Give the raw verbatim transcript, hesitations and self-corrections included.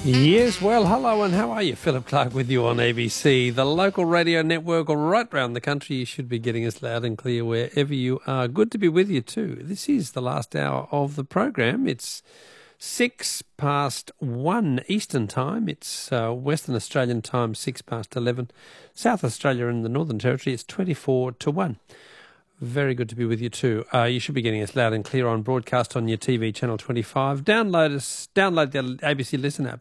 Yes, well, hello and how are you? Philip Clark with you on A B C, the local radio network right round the country. You should be getting us loud and clear wherever you are. Good to be with you too. This is the last hour of the program. It's six past one Eastern time. It's uh, Western Australian time, six past eleven. South Australia and the Northern Territory, it's twenty-four to one. Very good to be with you too. Uh, you should be getting us loud and clear on broadcast on your T V channel twenty-five. Download us, download the A B C Listen app